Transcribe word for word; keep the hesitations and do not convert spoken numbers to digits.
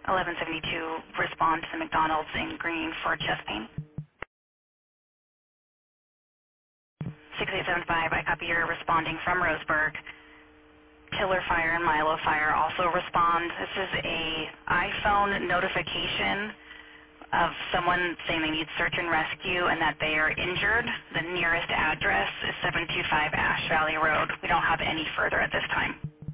eleven seventy-two, respond to the McDonald's in Green for chest pain. six eight seven five, I copy you're responding from Roseburg. Killer Fire and Milo Fire also respond. This is a iPhone notification of someone saying they need search and rescue and that they are injured. The nearest address is seven two five Ash Valley Road. We don't have any further at this time.